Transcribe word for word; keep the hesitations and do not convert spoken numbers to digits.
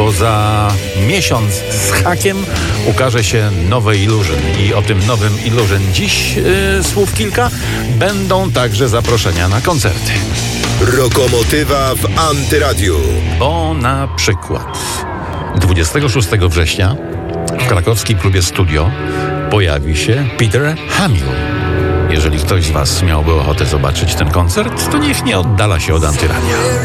bo za miesiąc z hakiem ukaże się nowy Illusion. I o tym nowym Illusion dziś yy, słów kilka. Będą także zaproszenia na koncerty. Rokomotywa w Antyradiu. Bo na przykład dwudziestego szóstego września w krakowskim klubie Studio pojawi się Peter Hamill. Jeżeli ktoś z was miałby ochotę zobaczyć ten koncert, to niech nie oddala się od Antyradia.